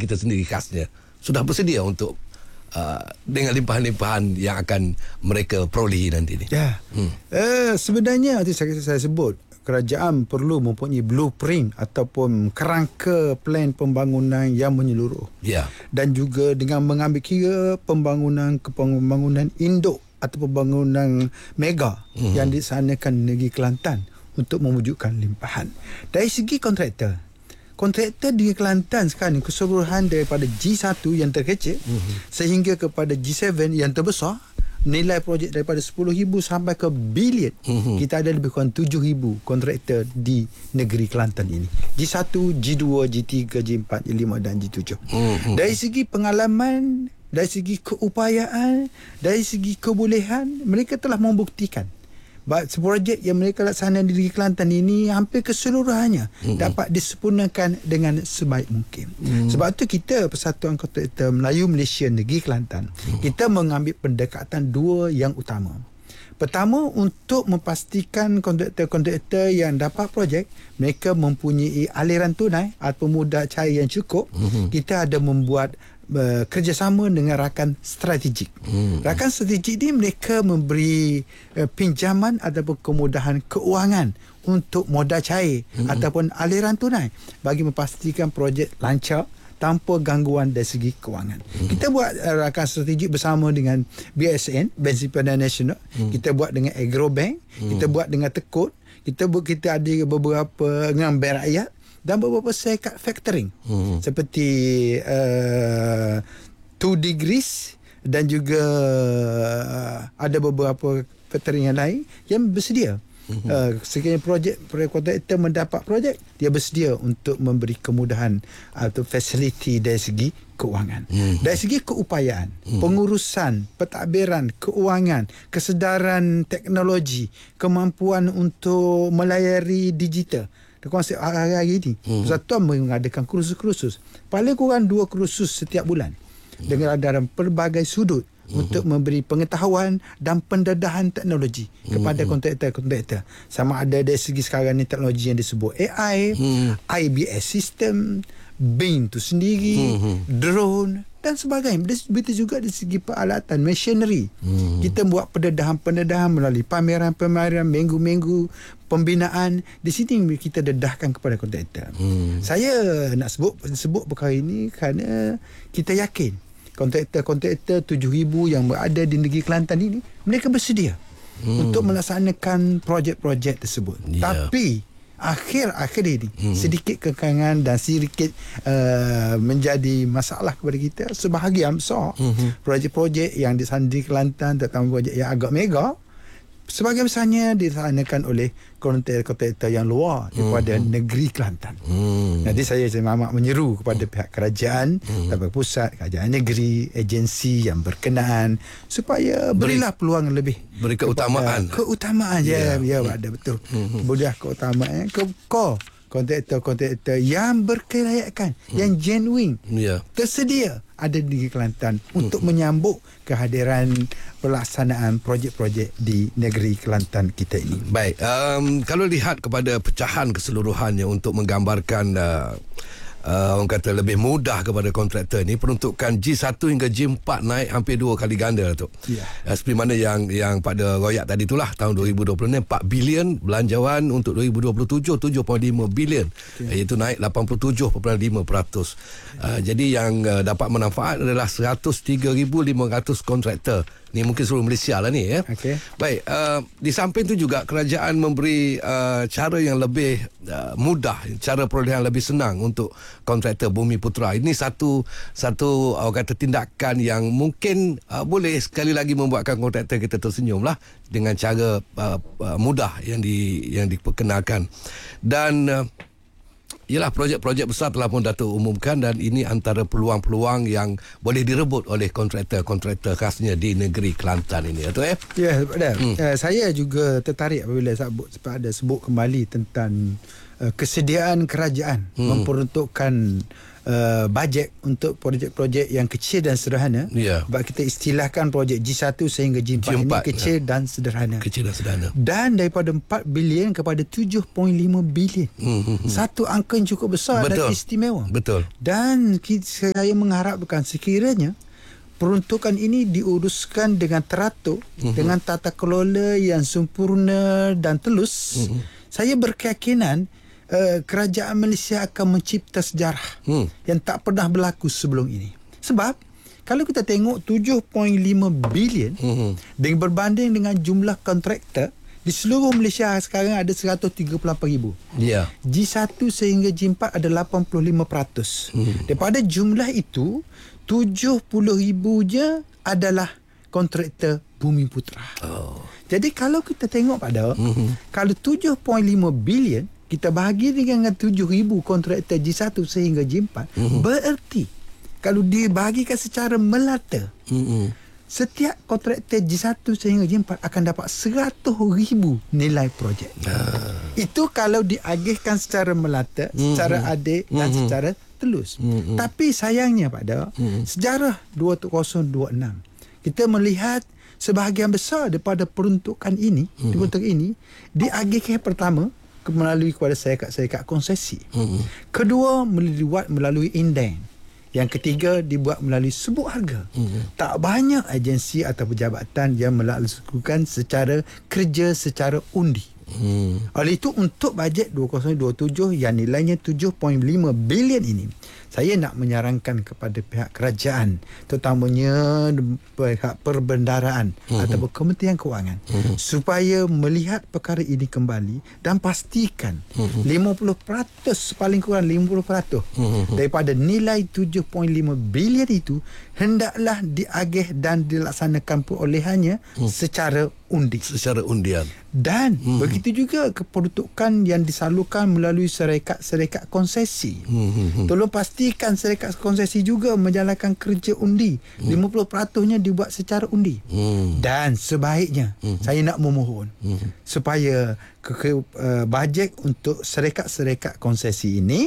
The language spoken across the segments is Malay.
kita sendiri khasnya sudah bersedia untuk dengan limpahan-limpahan yang akan mereka perolehi nanti ni. Ya. Sebenarnya tadi saya sebut kerajaan perlu mempunyai blueprint ataupun kerangka plan pembangunan yang menyeluruh. Ya. Dan juga dengan mengambil kira pembangunan induk atau pembangunan mega yang disanakan di negeri Kelantan untuk mewujudkan limpahan. Dari segi kontraktor di Kelantan sekarang keseluruhan daripada G1 yang terkecil sehingga kepada G7 yang terbesar, nilai projek daripada 10,000 sampai ke bilion. Kita ada lebih kurang 7,000 kontraktor di negeri Kelantan ini. G1, G2, G3, G4, G5 dan G7. Dari segi pengalaman, dari segi keupayaan, dari segi kebolehan, mereka telah membuktikan projek yang mereka laksanakan di negeri Kelantan ini hampir keseluruhannya dapat disempurnakan dengan sebaik mungkin. Sebab tu kita Persatuan Kontraktor Melayu Malaysia Negeri Kelantan, kita mengambil pendekatan dua yang utama. Pertama, untuk memastikan kontraktor-kontraktor yang dapat projek mereka mempunyai aliran tunai atau modal cair yang cukup. Kita ada membuat kerjasama dengan rakan strategik. Rakan strategik ni mereka memberi pinjaman ataupun kemudahan keuangan untuk modal cair ataupun aliran tunai bagi memastikan projek lancar tanpa gangguan dari segi kewangan. Kita buat rakan strategik bersama dengan BSN, Bank Simpanan Nasional. Kita buat dengan Agrobank, kita buat dengan Tekun, kita ada beberapa dengan Bank Rakyat dan beberapa syarikat factoring seperti 2 Degrees dan juga ada beberapa factoring yang lain yang bersedia. Sekiranya projek kontraktor mendapat projek, dia bersedia untuk memberi kemudahan atau fasiliti dari segi keuangan. Dari segi keupayaan, pengurusan, pentadbiran, keuangan, kesedaran teknologi, kemampuan untuk melayari digital. Konsep hari-hari ini Persatuan mengadakan kursus-kursus, paling kurang 2 kursus setiap bulan dengan dalam pelbagai sudut untuk memberi pengetahuan dan pendedahan teknologi kepada kontraktor-kontraktor. Sama ada dari segi sekarang ni teknologi yang disebut AI, IBS system, BIM tu sendiri, drone dan sebagainya. Begitu juga dari segi peralatan, machinery. Kita buat pendedahan melalui pameran-pameran, minggu-minggu, pembinaan. Di sini kita dedahkan kepada kontraktor. Saya nak sebut perkara ini kerana kita yakin kontraktor-kontraktor 7,000 yang berada di negeri Kelantan ini, mereka bersedia untuk melaksanakan projek-projek tersebut. Tapi akhir-akhir ini sedikit kekangan dan sedikit menjadi masalah kepada kita. Sebahagian besar projek-projek yang di Kelantan, terutama projek yang agak mega, sebagian besarnya dilaksanakan oleh kontraktor yang luar daripada negeri Kelantan. Nanti saya amat menyeru kepada pihak kerajaan, Tabak Pusat, kerajaan negeri, agensi yang berkenaan supaya berilah peluang lebih, beri keutamaan. Ya, ada betul. Kemudian keutamaan ke kontraktor-kontraktor yang berkelayakan, yang genuine, tersedia ada di negeri Kelantan untuk menyambut kehadiran pelaksanaan projek-projek di negeri Kelantan kita ini. Baik, kalau lihat kepada pecahan keseluruhannya untuk menggambarkan orang kata lebih mudah kepada kontraktor ni, peruntukan G1 hingga G4 naik hampir 2 kali ganda tu. Seperti mana yang pada royak tadi itulah, tahun 2020 ni 4 bilion belanjawan, untuk 2027 7.5 bilion, iaitu naik 87.5%. Jadi yang dapat manfaat adalah 103,500 kontraktor. Ni mungkin seluruh Malaysia lah ni, ya. Baik, di samping tu juga kerajaan memberi cara yang lebih mudah, cara perolehan lebih senang untuk kontraktor Bumi Putra. Ini satu orang kata tindakan yang mungkin boleh sekali lagi membuatkan kontraktor kita tersenyum lah, dengan cara mudah yang diperkenalkan. Dan ialah projek-projek besar telah pun Datuk umumkan, dan ini antara peluang-peluang yang boleh direbut oleh kontraktor-kontraktor khasnya di negeri Kelantan ini, Datuk. Ya, saya juga tertarik apabila sebut kembali tentang kesediaan kerajaan memperuntukkan bajet untuk projek-projek yang kecil dan sederhana. Sebab kita istilahkan projek G1 sehingga G4 ini kecil dan sederhana. Kecil dan sederhana. Dan daripada 4 bilion kepada 7.5 bilion. Satu angka yang cukup besar dan istimewa. Betul. Dan saya mengharapkan sekiranya peruntukan ini diuruskan dengan teratur, dengan tata kelola yang sempurna dan telus, saya berkeyakinan kerajaan Malaysia akan mencipta sejarah yang tak pernah berlaku sebelum ini. Sebab kalau kita tengok 7.5 bilion dengan berbanding dengan jumlah kontraktor di seluruh Malaysia sekarang ada 138,000. G1 sehingga G4 ada 85%. Daripada jumlah itu 70,000 je adalah kontraktor Bumi Putra. Jadi kalau kita tengok pada kalau 7.5 bilion kita bahagi dengan 7,000 kontraktor G1 sehingga G4, bererti kalau dibahagikan secara melata, setiap kontraktor G1 sehingga G4 akan dapat 100,000 nilai projek. Itu kalau diagihkan secara melata, secara adil dan secara telus. Tapi sayangnya pada sejarah 2026, kita melihat sebahagian besar daripada peruntukan ini, diagihkan pertama melalui kepada syarikat-syarikat konsesi. Kedua, dibuat melalui indeng. Yang ketiga, dibuat melalui sebut harga. Tak banyak agensi atau pejabatan yang melakukan secara kerja secara undi. Oleh itu, untuk bajet 2027 yang nilainya 7.5 bilion ini, saya nak menyarankan kepada pihak kerajaan, terutamanya pihak perbendaraan ataupun Kementerian Kewangan, supaya melihat perkara ini kembali dan pastikan 50%, paling kurang 50% daripada nilai 7.5 bilion itu hendaklah diagih dan dilaksanakan perolehannya secara undi. Secara undian. Dan begitu juga keperuntukan yang disalurkan melalui syarikat-syarikat konsesi. Tolong pastikan syarikat konsesi juga menjalankan kerja undi. 50%-nya dibuat secara undi. Dan sebaiknya saya nak memohon supaya bajet untuk syarikat-syarikat konsesi ini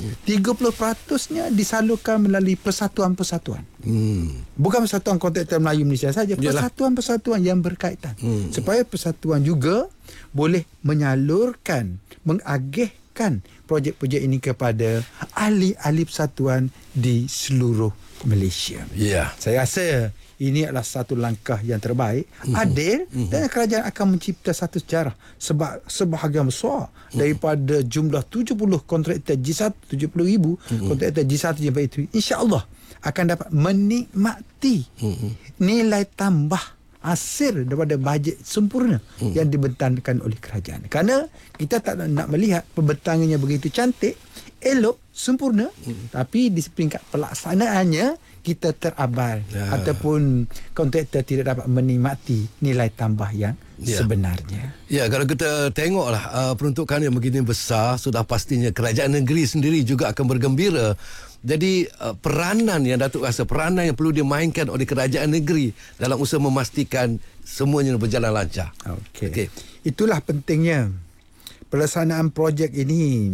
30%-nya disalurkan melalui persatuan-persatuan. Bukan persatuan kontraktor Melayu Malaysia saja, persatuan-persatuan yang berkaitan. Supaya persatuan juga boleh menyalurkan, mengagihkan projek-projek ini kepada ahli-ahli persatuan di seluruh Malaysia. Saya rasa ini adalah satu langkah yang terbaik, adil, dan kerajaan akan mencipta satu sejarah. Sebab sebahagian besar daripada jumlah 70 kontraktor G1, 70,000 kontraktor G1 itu, insya-Allah akan dapat menikmati nilai tambah hasil daripada bajet sempurna yang dibentangkan oleh kerajaan. Kerana kita tak nak melihat pembentangannya begitu cantik, elok, sempurna, tapi di peringkat pelaksanaannya kita terabai ataupun kontraktor tidak dapat menikmati nilai tambah yang sebenarnya. Kalau kita tengoklah peruntukan yang begini besar, sudah pastinya kerajaan negeri sendiri juga akan bergembira. Jadi peranan yang Datuk rasa, peranan yang perlu dimainkan oleh kerajaan negeri dalam usaha memastikan semuanya berjalan lancar. Okey. Itulah pentingnya pelaksanaan projek ini.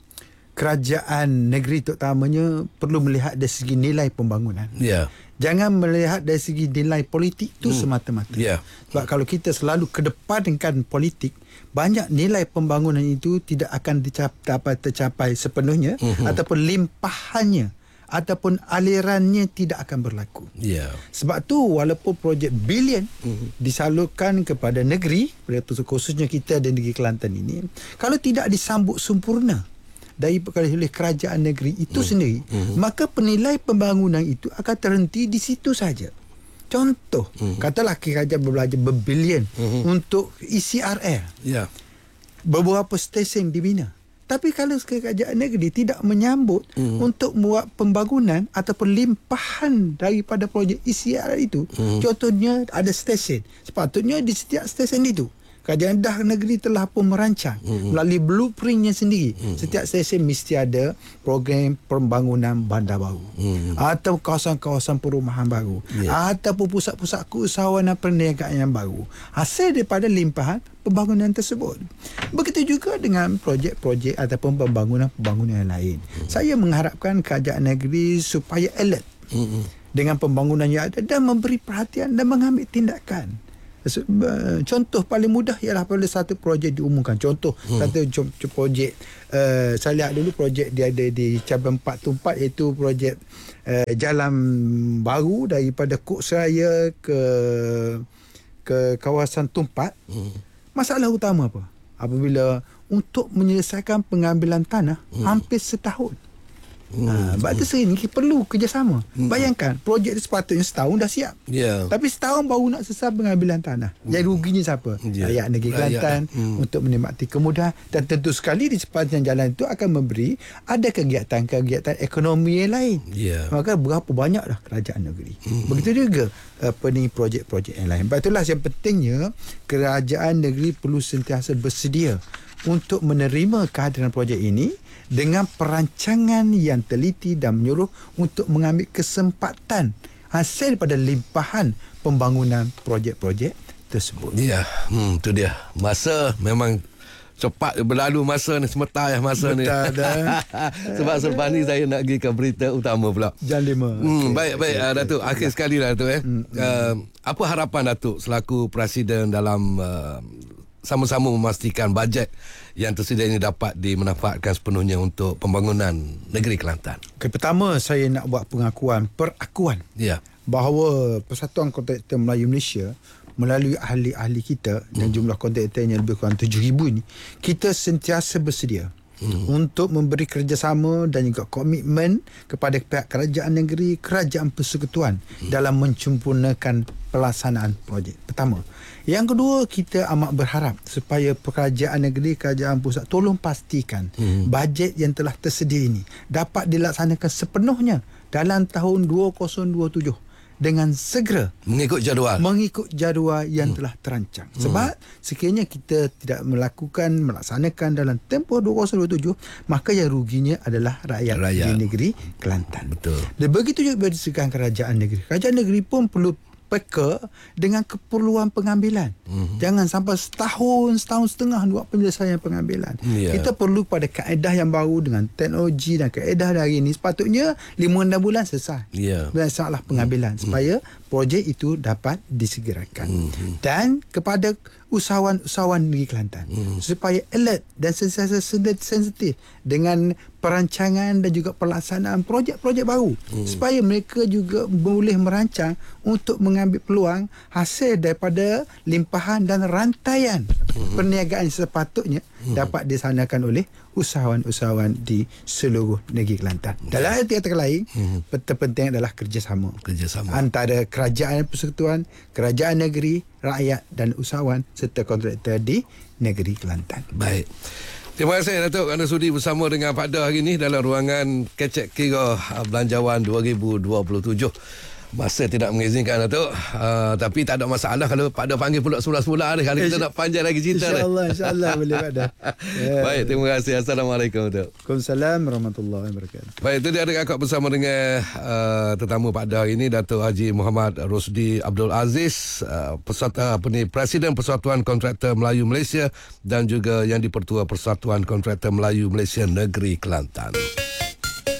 Kerajaan negeri terutamanya perlu melihat dari segi nilai pembangunan. Jangan melihat dari segi nilai politik itu semata-mata. Sebab kalau kita selalu kedepankan politik, banyak nilai pembangunan itu tidak akan dapat tercapai sepenuhnya, ataupun limpahannya ataupun alirannya tidak akan berlaku. Sebab tu walaupun projek bilion disalurkan kepada negeri, khususnya kita dan negeri Kelantan ini, kalau tidak disambut sempurna oleh kerajaan negeri itu sendiri, maka penilai pembangunan itu akan terhenti di situ saja. Contoh, katalah kerajaan berbelanja berbilion untuk ECRL, beberapa stesen dibina. Tapi kalau kerajaan negeri tidak menyambut untuk membuat pembangunan ataupun limpahan daripada projek ECRL itu, contohnya ada stesen, sepatutnya di setiap stesen itu Kerajaan dah negeri telah pun merancang melalui blueprintnya sendiri. Setiap stesen mesti ada program pembangunan bandar baru, atau kawasan-kawasan perumahan baru, ataupun pusat-pusat keusahawanan perniagaan yang baru, hasil daripada limpahan pembangunan tersebut. Begitu juga dengan projek-projek ataupun pembangunan-pembangunan yang lain. Saya mengharapkan kerajaan negeri supaya alert dengan pembangunan yang ada dan memberi perhatian dan mengambil tindakan. Contoh paling mudah ialah apabila satu projek diumumkan. Contoh satu projek, saya lihat dulu projek dia ada di cabang 4 Tumpat, iaitu projek jalan baru daripada Kok Seraya ke kawasan Tumpat. Masalah utama apa? Apabila untuk menyelesaikan pengambilan tanah hampir setahun. Sebab itu sekarang ni perlu kerjasama. Bayangkan projek itu sepatutnya setahun dah siap, tapi setahun baru nak selesai pengambilan tanah. Yang ruginya siapa? Rakyat negeri Kelantan untuk menikmati kemudahan. Dan tentu sekali di sepanjang jalan itu akan memberi ada kegiatan-kegiatan ekonomi yang lain. Maka berapa banyaklah kerajaan negeri. Begitu juga projek-projek yang lain. Sebab itulah yang pentingnya kerajaan negeri perlu sentiasa bersedia untuk menerima kehadiran projek ini dengan perancangan yang teliti dan menyeluruh untuk mengambil kesempatan hasil pada limpahan pembangunan projek-projek tersebut. Itu dia. Masa memang cepat berlalu masa ni, semetar masa ni. Sebab selepas ni saya nak pergi ke berita utama pula. Jam 5. Baik, Datuk. Akhir sekali lah, Datuk. Apa harapan Datuk selaku Presiden dalam sama-sama memastikan bajet yang tersedia ini dapat dimanfaatkan sepenuhnya untuk pembangunan negeri Kelantan? Pertama, saya nak buat perakuan bahawa Persatuan Kontraktor Melayu Malaysia melalui ahli-ahli kita dan jumlah kontraktornya lebih kurang 7,000 ini, kita sentiasa bersedia untuk memberi kerjasama dan juga komitmen kepada pihak kerajaan negeri, kerajaan persekutuan dalam menyempurnakan pelaksanaan projek. Pertama. Yang kedua, kita amat berharap supaya kerajaan negeri, kerajaan pusat tolong pastikan bajet yang telah tersedia ini dapat dilaksanakan sepenuhnya dalam tahun 2027 dengan segera, mengikut jadual yang telah terancang. Sebab sekiranya kita tidak melaksanakan dalam tempoh 2027, maka yang ruginya adalah rakyat di negeri Kelantan. Betul. Dan begitu juga dari segi kerajaan negeri. Kerajaan negeri pun perlu peka dengan keperluan pengambilan. Jangan sampai setahun setengah buat penyelesaian pengambilan. Kita perlu pada kaedah yang baru dengan teknologi dan kaedah dari ini. Sepatutnya 5-6 bulan selesai. Masalah pengambilan supaya projek itu dapat disegerakan. Dan kepada usahawan-usahawan negeri Kelantan supaya alert dan sentiasa sensitif dengan perancangan dan juga pelaksanaan projek-projek baru supaya mereka juga boleh merancang untuk mengambil peluang hasil daripada limpahan dan rantaian perniagaan sepatutnya dapat disanakan oleh usahawan-usahawan di seluruh negeri Kelantan. Dalam arti kata lain, penting adalah kerjasama antara kerajaan persekutuan, kerajaan negeri, rakyat dan usahawan serta kontraktor di negeri Kelantan. Baik. Terima kasih Datuk kerana sudi bersama dengan Pak Dah hari ini dalam ruangan Kecek Kira Belanjawan 2027. Masa tidak mengizinkan Datuk, tapi tak ada masalah kalau Pak Dah panggil pula semula-semula hari kita nak panjang lagi cerita. InsyaAllah boleh Pak Dah. Baik, terima kasih. Assalamualaikum Datuk. Waalaikumsalam warahmatullahi wabarakatuh. Baik, itu dia dekat bersama dengan tetamu Pak Dah ini, Datuk Haji Muhammad Rosdi Abdul Aziz, Presiden Persatuan Kontraktor Melayu Malaysia dan juga Yang di-Pertua Persatuan Kontraktor Melayu Malaysia Negeri Kelantan.